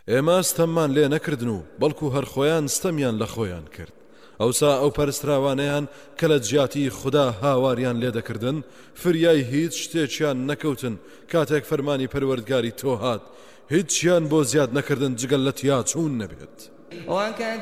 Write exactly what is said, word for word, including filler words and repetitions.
ئێمە ستەممان لێ نەکردن و بەڵکو هەر خۆیان ستەمیان لە خۆیان کرد ئەوسا ئەو پەرستراوانەیان کە لە جیاتی خوددا هاواریان لێ دەکردن فریای هیچ شتێکیان نەکەوتن کاتێک فەرمانی پەروەردگاری تۆ هات هیچیان بۆ زیاد نەکردن جگەل لە تیا چوون نەبێت